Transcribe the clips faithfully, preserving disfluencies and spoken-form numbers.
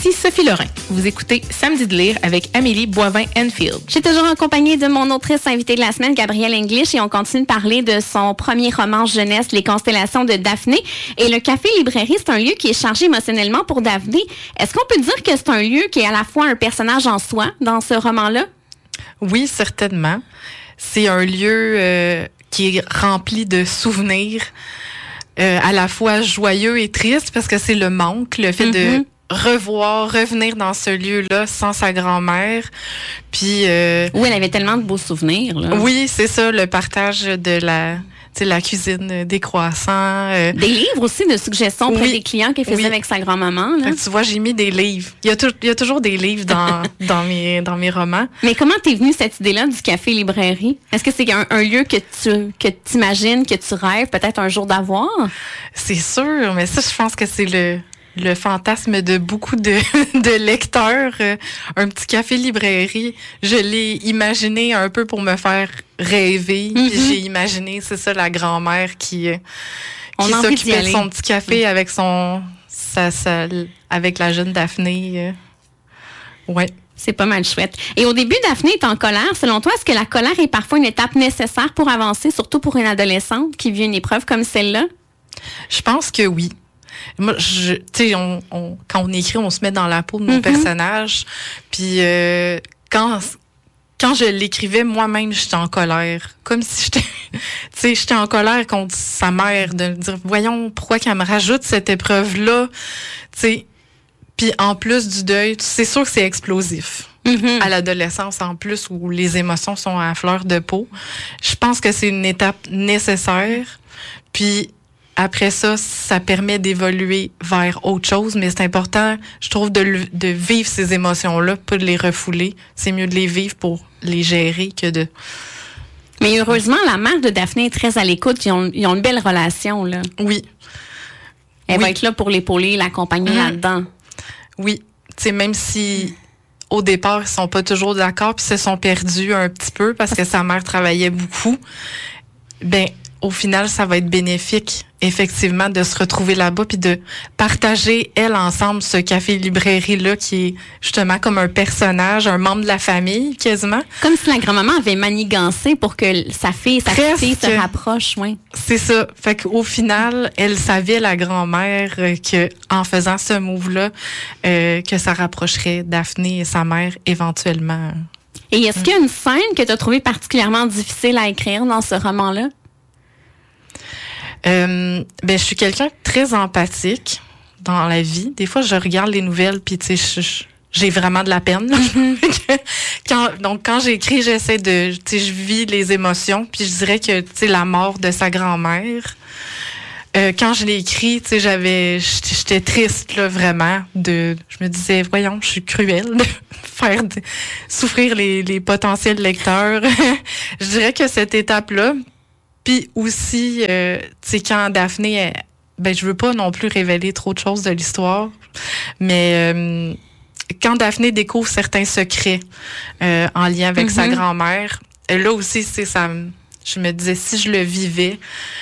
Ici Sophie Lorrain. Vous écoutez Samedi de lire avec Amélie Boivin-Enfield. Je suis toujours en compagnie de mon autrice invitée de la semaine, Gabrielle English, et on continue de parler de son premier roman jeunesse, Les Constellations de Daphné. Et le café-librairie, c'est un lieu qui est chargé émotionnellement pour Daphné. Est-ce qu'on peut dire que c'est un lieu qui est à la fois un personnage en soi dans ce roman-là? Oui, certainement. C'est un lieu euh, qui est rempli de souvenirs, euh, à la fois joyeux et triste, parce que c'est le manque, le fait mm-hmm. de revoir, revenir dans ce lieu-là sans sa grand-mère. Puis euh, oui, elle avait tellement de beaux souvenirs, là. Oui, c'est ça, le partage de la, tu sais, la cuisine, des croissants. Euh, des livres aussi de suggestions auprès oui, des clients qu'elle faisait oui. avec sa grand-maman, là. Tu vois, j'ai mis des livres. Il y a, tout, il y a toujours des livres dans, dans, mes, dans mes romans. Mais comment t'es venue cette idée-là du café-librairie? Est-ce que c'est un, un lieu que tu que t'imagines, que tu rêves peut-être un jour d'avoir? C'est sûr, mais ça, je pense que c'est le... le fantasme de beaucoup de, de lecteurs. Euh, un petit café-librairie, je l'ai imaginé un peu pour me faire rêver. Mm-hmm. Puis j'ai imaginé, c'est ça, la grand-mère qui, qui s'occupait de son petit café mm. avec son sa, sa, avec la jeune Daphné. Euh, ouais. C'est pas mal chouette. Et au début, Daphné est en colère. Selon toi, est-ce que la colère est parfois une étape nécessaire pour avancer, surtout pour une adolescente qui vit une épreuve comme celle-là? Je pense que oui. Moi, je, tu sais, on, on, quand on écrit, on se met dans la peau de mon mm-hmm. personnage. Puis euh, quand quand je l'écrivais, moi-même, j'étais en colère. Comme si j'étais, tu sais, j'étais en colère contre sa mère de me dire, voyons, pourquoi qu'elle me rajoute cette épreuve-là, tu sais. Puis en plus du deuil, c'est sûr que c'est explosif. Mm-hmm. À l'adolescence, en plus, où les émotions sont à fleur de peau. Je pense que c'est une étape nécessaire. Puis après ça, ça permet d'évoluer vers autre chose, mais c'est important, je trouve, de, de vivre ces émotions-là, pas de les refouler. C'est mieux de les vivre pour les gérer que de... Mais heureusement, la mère de Daphné est très à l'écoute. Ils ont, ils ont une belle relation, là. Oui. Elle oui. va être là pour l'épauler, l'accompagner mmh. là-dedans. Oui. Tu sais, même si... Au départ, ils sont pas toujours d'accord, puis se sont perdus un petit peu parce que sa mère travaillait beaucoup. Ben, au final, ça va être bénéfique, effectivement, de se retrouver là-bas puis de partager, elle, ensemble, ce café-librairie-là qui est justement comme un personnage, un membre de la famille, quasiment. Comme si la grand-maman avait manigancé pour que sa fille, sa Presque. fille se rapproche, oui. C'est ça. Fait qu'au final, elle savait, la grand-mère, euh, que en faisant ce move-là, euh, que ça rapprocherait Daphné et sa mère éventuellement. Et est-ce qu'il y a une scène que tu as trouvée particulièrement difficile à écrire dans ce roman-là? Euh, ben, je suis quelqu'un de très empathique dans la vie. Des fois, je regarde les nouvelles, puis tu sais, j'ai vraiment de la peine. quand, donc, quand j'écris, j'essaie de, tu sais, je vis les émotions, puis je dirais que, tu sais, la mort de sa grand-mère. Euh, quand je l'ai écrit, tu sais, j'avais, j'étais triste là, vraiment. De, je me disais, voyons, je suis cruelle de faire de, souffrir les, les potentiels lecteurs. Je dirais que cette étape-là. Puis aussi, euh, tu sais, quand Daphné, elle, ben je veux pas non plus révéler trop de choses de l'histoire, mais euh, quand Daphné découvre certains secrets euh, en lien avec mm-hmm. sa grand-mère, là aussi, c'est ça. Je me disais, si je le vivais,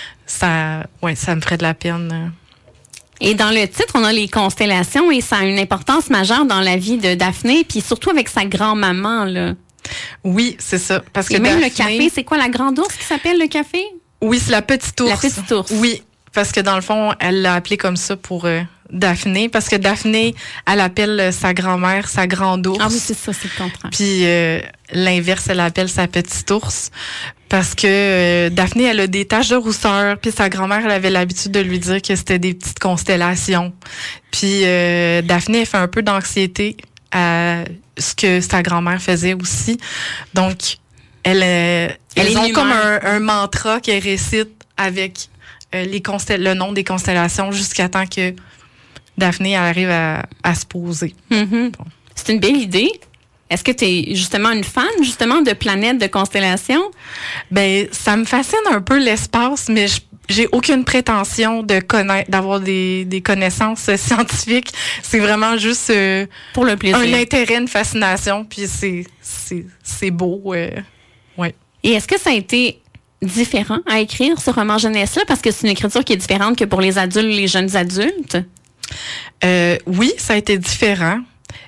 ça, ouais, ça me ferait de la peine. Et dans le titre, on a les constellations et ça a une importance majeure dans la vie de Daphné, puis surtout avec sa grand-maman, là. Oui, c'est ça. Parce que et même Daphné, le café, c'est quoi la grande ours qui s'appelle le café? Oui, c'est la petite ours. La petite ours. Oui, parce que dans le fond, elle l'a appelé comme ça pour euh, Daphné, parce que Daphné, elle appelle sa grand-mère sa grande ours. Ah oui, c'est ça, c'est le contraire. Puis euh, l'inverse, elle appelle sa petite ours. Parce que euh, Daphné, elle a des taches de rousseur, puis sa grand-mère, elle avait l'habitude de lui dire que c'était des petites constellations. Puis euh, Daphné, elle fait un peu d'anxiété à ce que sa grand-mère faisait aussi. Donc, elle, euh, elle elles ont numère. comme un, un mantra qu'elle récite avec euh, les constel- le nom des constellations jusqu'à temps que Daphné arrive à, à se poser. Mm-hmm. Bon. C'est une belle idée. Est-ce que tu es justement une fan justement de planètes, de constellations? Ben, ça me fascine un peu l'espace, mais je J'ai aucune prétention de connaître, d'avoir des, des connaissances euh, scientifiques. C'est vraiment juste euh, pour le plaisir, un intérêt, une fascination, puis c'est c'est c'est beau, euh, ouais. Et est-ce que ça a été différent à écrire ce roman jeunesse-là parce que c'est une écriture qui est différente que pour les adultes, les jeunes adultes? Euh, oui, ça a été différent.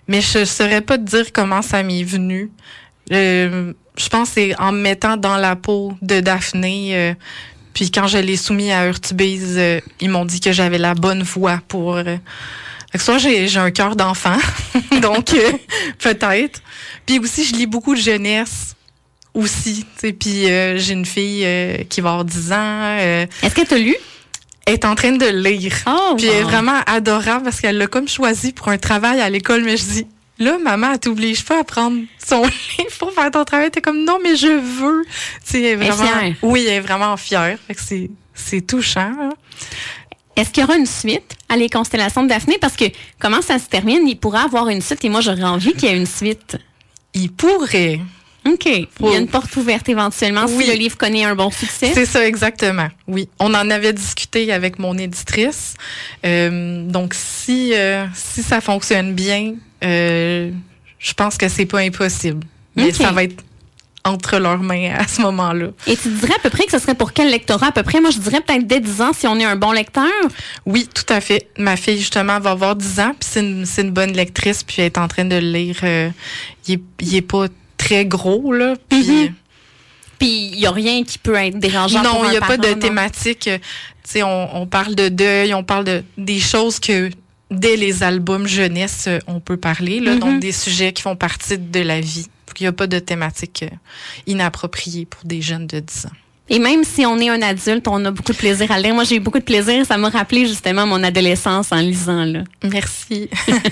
mais je ne saurais pas te dire comment ça m'est venu. Euh, je pense que c'est en me mettant dans la peau de Daphné. Euh, puis quand je l'ai soumis à Urtubise, euh, ils m'ont dit que j'avais la bonne voix pour... Euh, soit j'ai, j'ai un cœur d'enfant, donc euh, peut-être. Puis aussi, je lis beaucoup de jeunesse aussi. Puis euh, j'ai une fille euh, qui va avoir dix ans. Euh, Est-ce que tu as lu? Elle est en train de lire. Oh, puis wow. elle est vraiment adorable parce qu'elle l'a comme choisi pour un travail à l'école. Mais je dis, là, maman, elle t'oblige pas à prendre son livre pour faire ton travail. T'es comme, non, mais je veux. Tu sais, elle est vraiment... Elle est fière. Oui, elle est vraiment fière. Fait que c'est, c'est touchant. Hein? Est-ce qu'il y aura une suite à Les Constellations de Daphné? Parce que comment ça se termine? Il pourra avoir une suite et moi, j'aurais envie qu'il y ait une suite. Il pourrait. OK. Il y a une porte ouverte éventuellement Oui. si le livre connaît un bon succès. C'est ça, exactement. Oui. On en avait discuté avec mon éditrice. Euh, donc, si, euh, si ça fonctionne bien, euh, je pense que c'est pas impossible. Mais OK. ça va être entre leurs mains à ce moment-là. Et tu dirais à peu près que ce serait pour quel lectorat? À peu près, moi, je dirais peut-être dès dix ans si on est un bon lecteur. Oui, tout à fait. Ma fille, justement, va avoir dix ans, puis c'est une, c'est une bonne lectrice, puis elle est en train de le lire. Euh, il, est, il est pas très gros, là. Puis, Mm-hmm. Puis, il n'y a rien qui peut être dérangeant non, pour un il n'y a parent, pas de non? thématique. euh, Tu sais, on, on parle de deuil, on parle de des choses que dès les albums jeunesse, euh, on peut parler, là. Mm-hmm. Donc, des sujets qui font partie de la vie. Il n'y a pas de thématique euh, inappropriée pour des jeunes de dix ans. Et même si on est un adulte, on a beaucoup de plaisir à lire. Moi, j'ai eu beaucoup de plaisir. Ça m'a rappelé justement mon adolescence en lisant, là. Merci.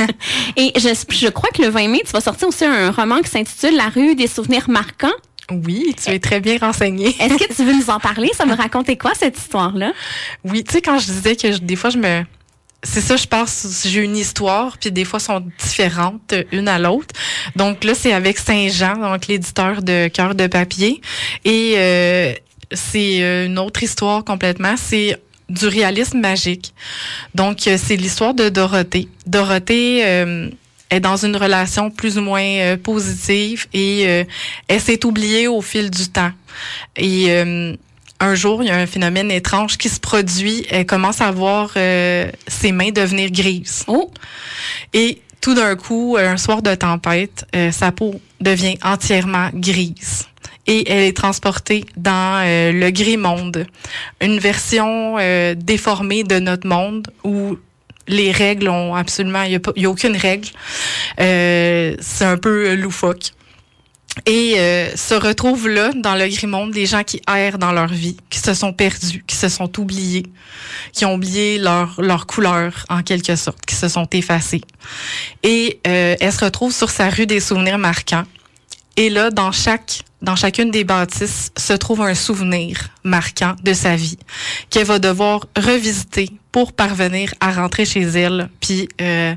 Et je, je crois que le vingt mai, tu vas sortir aussi un roman qui s'intitule La rue des souvenirs marquants. Oui, tu es très bien renseignée. Est-ce que tu veux nous en parler? Ça me racontait quoi, cette histoire-là? Oui, tu sais, quand je disais que je- des fois, je me... C'est ça, je pense, j'ai une histoire, puis des fois, sont différentes euh, une à l'autre. Donc là, c'est avec Saint-Jean, donc l'éditeur de Cœur de papier. Et euh, c'est euh, une autre histoire complètement. C'est du réalisme magique. Donc, euh, c'est l'histoire de Dorothée. Dorothée euh, est dans une relation plus ou moins euh, positive et euh, elle s'est oubliée au fil du temps. Et... Euh, un jour, il y a un phénomène étrange qui se produit. Elle commence à voir euh, ses mains devenir grises. Oh! Et tout d'un coup, un soir de tempête, euh, sa peau devient entièrement grise. Et elle est transportée dans euh, le gris monde, une version euh, déformée de notre monde où les règles ont absolument, il n'y a, a aucune règle. Euh, c'est un peu loufoque. Et euh, se retrouvent là, dans le gris monde, des gens qui errent dans leur vie, qui se sont perdus, qui se sont oubliés, qui ont oublié leur, leur couleur, en quelque sorte, qui se sont effacés. Et euh, elle se retrouve sur sa rue des souvenirs marquants. Et là, dans chaque, dans chacune des bâtisses, se trouve un souvenir marquant de sa vie qu'elle va devoir revisiter pour parvenir à rentrer chez elle, puis euh,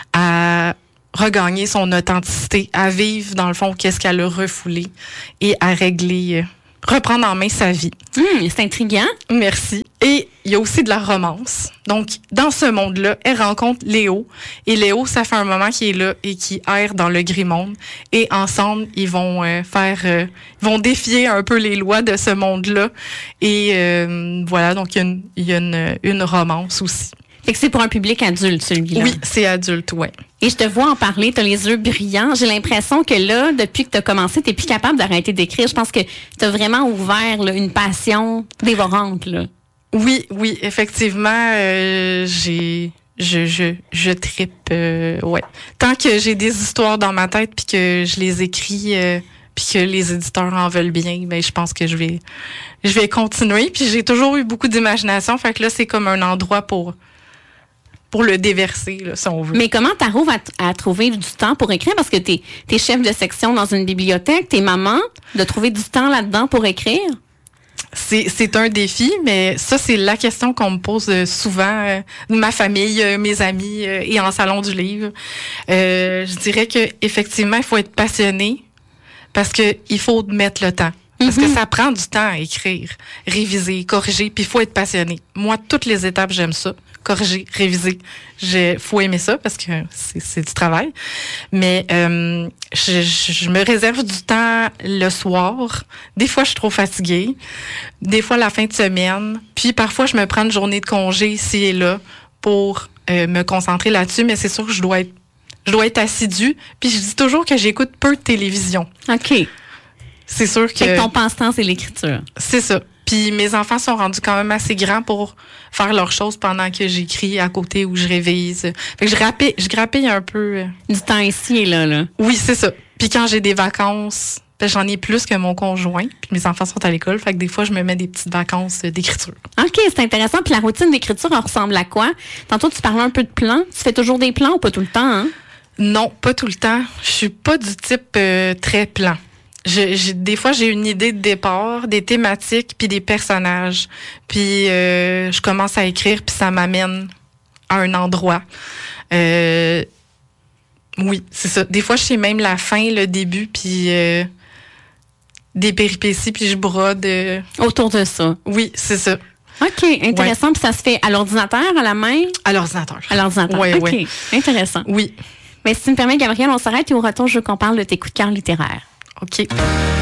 à regagner son authenticité, à vivre, dans le fond, qu'est-ce qu'elle a refoulé et à régler, euh, reprendre en main sa vie. Hum, c'est intriguant. Merci. Et il y a aussi de la romance. Donc, dans ce monde-là, elle rencontre Léo. Et Léo, ça fait un moment qu'il est là et qui erre dans le gris monde. Et ensemble, ils vont euh, faire, euh, ils vont défier un peu les lois de ce monde-là. Et euh, voilà, donc il y a, une, il y a une, une romance aussi. Fait que c'est pour un public adulte, celui-là. Oui, c'est adulte, ouais. Et je te vois en parler, tu as les yeux brillants. J'ai l'impression que là, depuis que tu as commencé, tu n'es plus capable d'arrêter d'écrire. Je pense que tu as vraiment ouvert là, une passion dévorante. Là. Oui, oui, effectivement, euh, j'ai, je, je, je trippe, euh, ouais. Tant que j'ai des histoires dans ma tête puis que je les écris, euh, puis que les éditeurs en veulent bien, ben je pense que je vais, je vais continuer. Puis j'ai toujours eu beaucoup d'imagination, fait que là c'est comme un endroit pour. pour le déverser, là, si on veut. Mais comment tu arrives à, à trouver du temps pour écrire? Parce que tu es chef de section dans une bibliothèque, tu es maman, de trouver du temps là-dedans pour écrire? C'est, c'est un défi, mais ça, c'est la question qu'on me pose souvent, euh, ma famille, euh, mes amis euh, et en salon du livre. Euh, je dirais que effectivement, il faut être passionné parce que il faut mettre le temps. Parce que ça prend du temps à écrire, réviser, corriger, puis il faut être passionné. Moi, toutes les étapes, j'aime ça. Corriger, réviser. Il faut aimer ça parce que c'est, c'est du travail. Mais euh, je, je me réserve du temps le soir. Des fois, je suis trop fatiguée. Des fois, la fin de semaine. Puis parfois, je me prends une journée de congé ici et là pour euh, me concentrer là-dessus. Mais c'est sûr que je dois être Je dois être assidue. Puis je dis toujours que j'écoute peu de télévision. OK. C'est sûr que... Fait que ton passe-temps, c'est l'écriture. C'est ça. Puis mes enfants sont rendus quand même assez grands pour faire leurs choses pendant que j'écris à côté ou je révise. Fait que je grappille, je grappille un peu. Du temps ici et là, là. Oui, c'est ça. Puis quand j'ai des vacances, ben j'en ai plus que mon conjoint. Puis mes enfants sont à l'école. Fait que des fois, je me mets des petites vacances d'écriture. OK, c'est intéressant. Puis la routine d'écriture, elle ressemble à quoi? Tantôt, tu parlais un peu de plans. Tu fais toujours des plans ou pas tout le temps, hein? Non, pas tout le temps. Je suis pas du type euh, très plan. Je, j'ai, des fois, j'ai une idée de départ, des thématiques, puis des personnages. Puis euh, je commence à écrire, puis ça m'amène à un endroit. Euh, oui, c'est ça. Des fois, je sais même la fin, le début, puis euh, des péripéties, puis je brode. Euh... Autour de ça. Oui, c'est ça. OK, intéressant. Ouais. Puis ça se fait à l'ordinateur, à la main? À l'ordinateur. À l'ordinateur. Oui, OK, oui. Intéressant. Oui. Mais si tu me permets, Gabrielle, on s'arrête et au retour, je veux qu'on parle de tes coups de cœur littéraires. OK.